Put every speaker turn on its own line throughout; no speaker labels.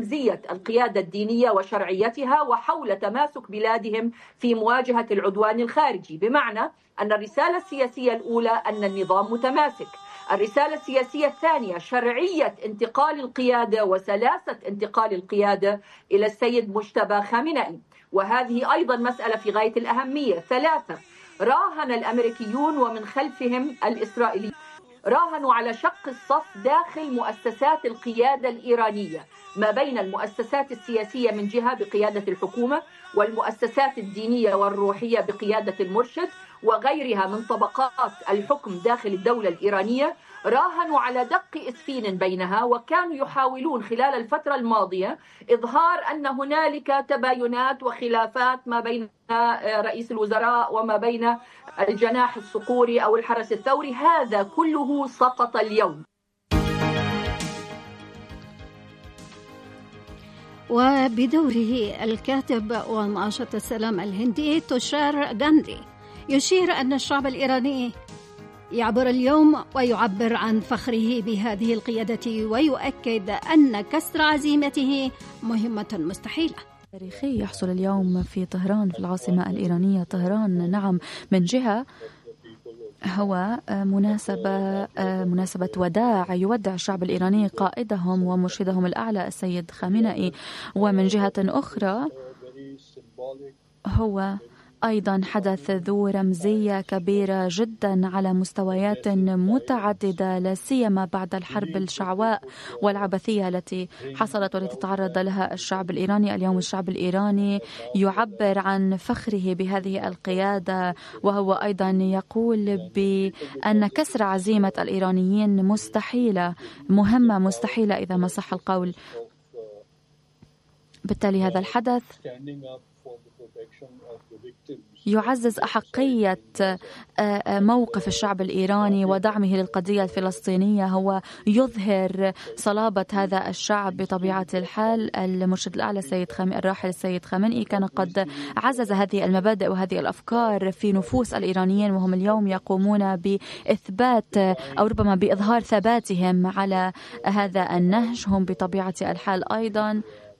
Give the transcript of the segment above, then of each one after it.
رمزية القيادة الدينية وشرعيتها وحول تماسك بلادهم في مواجهة العدوان الخارجي، بمعنى أن الرسالة السياسية الأولى أن النظام متماسك، الرسالة السياسية الثانية شرعية انتقال القيادة وسلاسة انتقال القيادة إلى السيد مجتبى خامنئي، وهذه أيضا مسألة في غاية الأهمية. 3، راهن الأمريكيون ومن خلفهم الإسرائيليون، راهنوا على شق الصف داخل مؤسسات القيادة الإيرانية ما بين المؤسسات السياسية من جهة بقيادة الحكومة والمؤسسات الدينية والروحية بقيادة المرشد وغيرها من طبقات الحكم داخل الدولة الإيرانية. راهنوا على دق إسفين بينها، وكانوا يحاولون خلال الفترة الماضية إظهار أن هنالك تباينات وخلافات ما بين رئيس الوزراء وما بين الجناح الصقوري أو الحرس الثوري. هذا كله سقط اليوم.
وبدوره الكاتب وناشط السلام الهندي تشار غاندي يشير أن الشعب الإيراني يعبر اليوم ويعبر عن فخره بهذه القيادة، ويؤكد أن كسر عزيمته مهمة مستحيلة.
تاريخي يحصل اليوم في طهران، في العاصمة الإيرانية طهران. نعم، من جهة هو مناسبة وداع، يودع الشعب الإيراني قائدهم ومرشدهم الأعلى السيد خامنئي، ومن جهة أخرى هو أيضا حدث ذو رمزية كبيرة جدا على مستويات متعددة، لا سيما بعد الحرب الشعواء والعبثية التي حصلت والتي تعرض لها الشعب الإيراني. اليوم الشعب الإيراني يعبر عن فخره بهذه القيادة، وهو أيضا يقول بأن كسر عزيمة الإيرانيين مستحيلة، مهمة مستحيلة إذا ما صح القول. بالتالي هذا الحدث يعزز أحقية موقف الشعب الإيراني ودعمه للقضية الفلسطينية، هو يظهر صلابة هذا الشعب. بطبيعة الحال المرشد الأعلى الراحل السيد خامنئي كان قد عزز هذه المبادئ وهذه الأفكار في نفوس الإيرانيين، وهم اليوم يقومون بإثبات أو ربما بإظهار ثباتهم على هذا النهج. هم بطبيعة الحال أيضا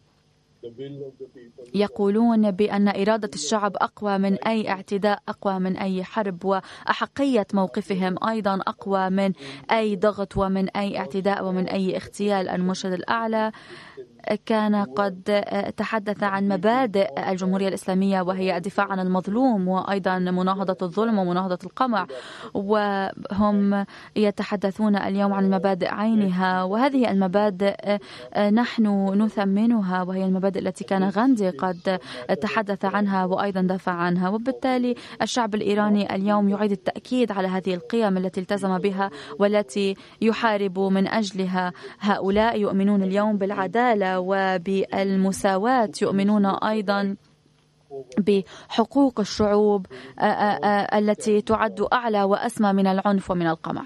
يقولون بأن إرادة الشعب أقوى من أي اعتداء، أقوى من أي حرب، وأحقية موقفهم أيضا أقوى من أي ضغط ومن أي اعتداء ومن أي اغتيال. المرشد الأعلى كان قد تحدث عن مبادئ الجمهورية الإسلامية، وهي الدفاع عن المظلوم وأيضا مناهضة الظلم ومناهضة القمع، وهم يتحدثون اليوم عن المبادئ عينها، وهذه المبادئ نحن نثمنها، وهي المبادئ التي كان غاندي قد تحدث عنها وأيضا دافع عنها. وبالتالي الشعب الإيراني اليوم يعيد التأكيد على هذه القيم التي التزم بها والتي يحارب من أجلها. هؤلاء يؤمنون اليوم بالعدالة وبالمساواة، يؤمنون أيضا بحقوق الشعوب التي تعد أعلى وأسمى من العنف ومن القمع.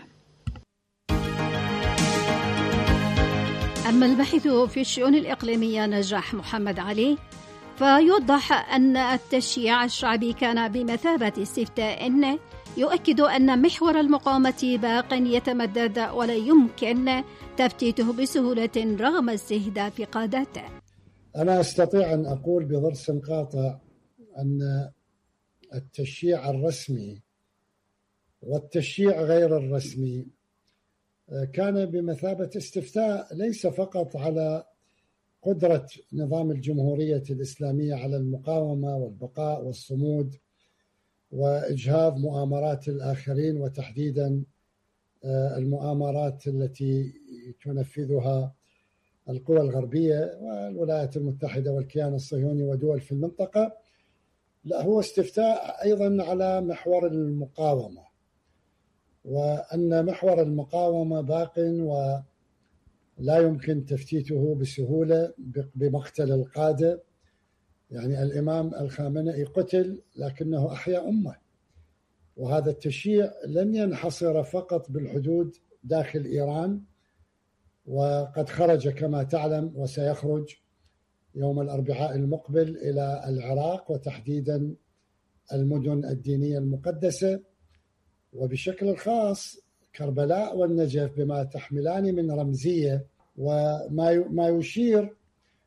أما الباحث في الشؤون الإقليمية نجاح محمد علي فيوضح أن التشييع الشعبي كان بمثابة استفتاء يؤكد أن محور المقاومة باق يتمدد ولا يمكن تفتيته بسهولة رغم استهداف قادته.
أنا أستطيع أن أقول بضرس قاطع أن التشييع الرسمي والتشييع غير الرسمي كان بمثابة استفتاء، ليس فقط على قدرة نظام الجمهورية الإسلامية على المقاومة والبقاء والصمود وإجهاض مؤامرات الآخرين، وتحديدا المؤامرات التي تنفذها القوى الغربية والولايات المتحدة والكيان الصهيوني ودول في المنطقة. لا، هو استفتاء أيضا على محور المقاومة، وأن محور المقاومة باق ولا يمكن تفتيته بسهولة بمقتل القادة. يعني الإمام الخامنئي قتل لكنه أحيا أمة، وهذا التشييع لن ينحصر فقط بالحدود داخل إيران، وقد خرج كما تعلم وسيخرج يوم الأربعاء المقبل إلى العراق وتحديدا المدن الدينية المقدسة، وبشكل خاص كربلاء والنجف بما تحملان من رمزية وما يشير